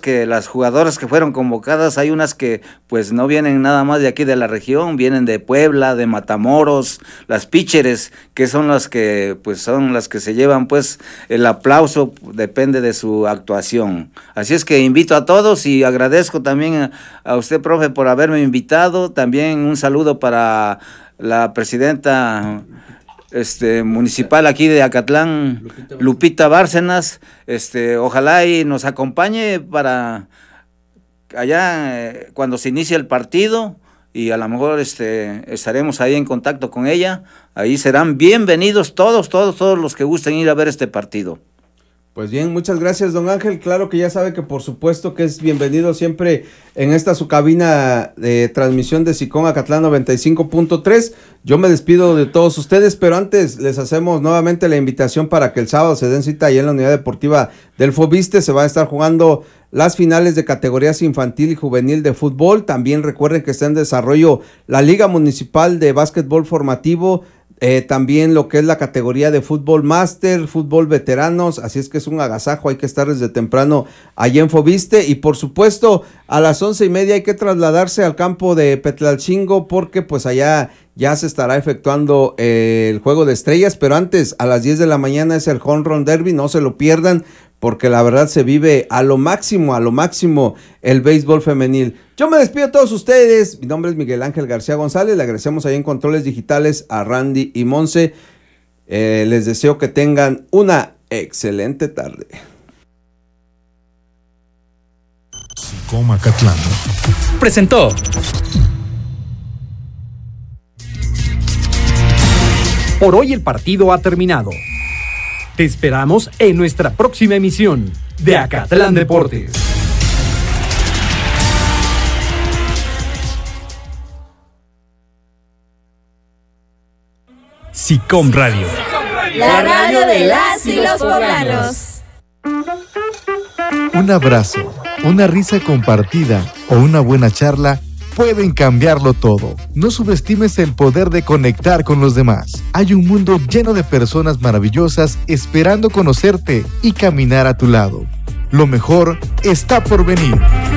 que las jugadoras que fueron convocadas, hay unas que pues no vienen nada más de aquí de la región, vienen de Puebla, de Matamoros, las pitchers, que son las que pues son las que se llevan pues el aplauso, depende de su actuación. Así es que invito a todos y agradezco también a usted, profe, por haberme invitado. También un saludo para la presidenta municipal aquí de Acatlán, Lupita Bárcenas. Ojalá y nos acompañe para allá cuando se inicie el partido, y a lo mejor estaremos ahí en contacto con ella. Ahí serán bienvenidos todos los que gusten ir a ver este partido. Pues bien, muchas gracias, don Ángel. Claro que ya sabe que por supuesto que es bienvenido siempre en esta su cabina de transmisión de SICOM Acatlán 95.3. Yo me despido de todos ustedes, pero antes les hacemos nuevamente la invitación para que el sábado se den cita allá en la unidad deportiva del Fobiste. Se va a estar jugando las finales de categorías infantil y juvenil de fútbol. También recuerden que está en desarrollo la Liga Municipal de Básquetbol Formativo, también lo que es la categoría de fútbol máster, fútbol veteranos, así es que es un agasajo, hay que estar desde temprano allá en Fobiste, y por supuesto a las 11:30 hay que trasladarse al campo de Petlalcingo, porque pues allá ya se estará efectuando el juego de estrellas, pero antes a las 10 de la mañana es el Home Run Derby, no se lo pierdan, porque la verdad se vive a lo máximo el béisbol femenil. Yo me despido de todos ustedes, mi nombre es Miguel Ángel García González, le agradecemos ahí en Controles Digitales a Randy y Monse, les deseo que tengan una excelente tarde. SICOM Acatlán presentó Por hoy el partido ha terminado. Te esperamos en nuestra próxima emisión de Acatlán Deportes. SICOM Radio. La radio de las y los poblanos. Un abrazo, una risa compartida o una buena charla pueden cambiarlo todo. No subestimes el poder de conectar con los demás. Hay un mundo lleno de personas maravillosas esperando conocerte y caminar a tu lado. Lo mejor está por venir.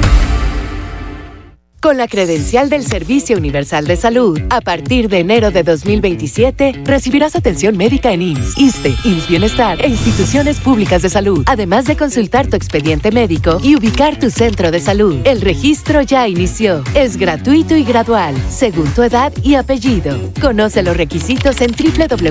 Con la credencial del Servicio Universal de Salud, a partir de enero de 2027, recibirás atención médica en IMSS, ISSSTE, IMSS Bienestar e instituciones públicas de salud, además de consultar tu expediente médico y ubicar tu centro de salud. El registro ya inició. Es gratuito y gradual, según tu edad y apellido. Conoce los requisitos en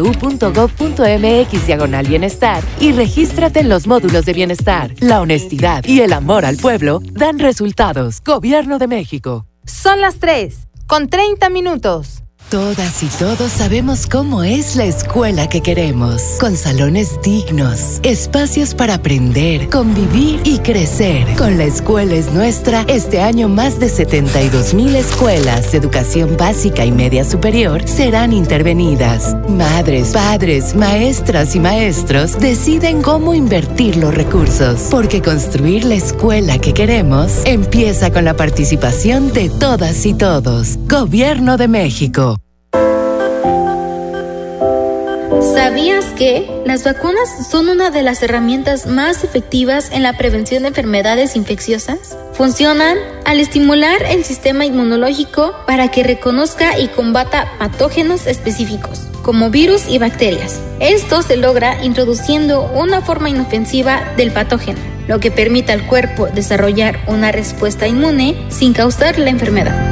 www.gov.mx/bienestar y regístrate en los módulos de bienestar. La honestidad y el amor al pueblo dan resultados. Gobierno de México. Son las 3:30. Todas y todos sabemos cómo es la escuela que queremos, con salones dignos, espacios para aprender, convivir y crecer. Con La Escuela es Nuestra, este año más de 72,000 escuelas de educación básica y media superior serán intervenidas. Madres, padres, maestras y maestros deciden cómo invertir los recursos, porque construir la escuela que queremos empieza con la participación de todas y todos. Gobierno de México. ¿Sabías que las vacunas son una de las herramientas más efectivas en la prevención de enfermedades infecciosas? Funcionan al estimular el sistema inmunológico para que reconozca y combata patógenos específicos, como virus y bacterias. Esto se logra introduciendo una forma inofensiva del patógeno, lo que permite al cuerpo desarrollar una respuesta inmune sin causar la enfermedad.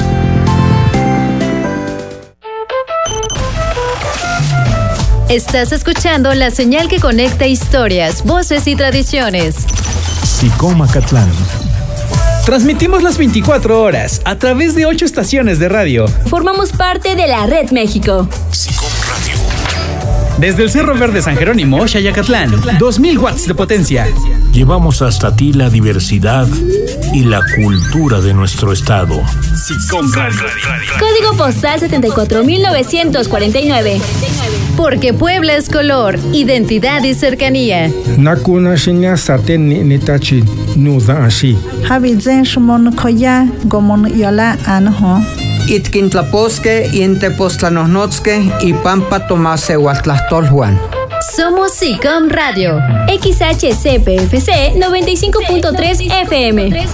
Estás escuchando la señal que conecta historias, voces y tradiciones. SICOM Acatlán. Transmitimos las 24 horas a través de 8 estaciones de radio. Formamos parte de la Red México. SICOM Radio. Desde el Cerro Verde San Jerónimo, Xayacatlán, 2000 watts de potencia. Llevamos hasta ti la diversidad y la cultura de nuestro estado. SICOM Radio. Código postal 74,949. Porque Puebla es color, identidad y cercanía. Nakuna shinya saten nitachi nuza ashi. Habizen shumon koya gomon yola anho. Itkintlaposque, Intepostlanosnotzque y Pampa Tomase Huatlastolhuan. Somos SICOM Radio. XHCPFC 95.3 FM.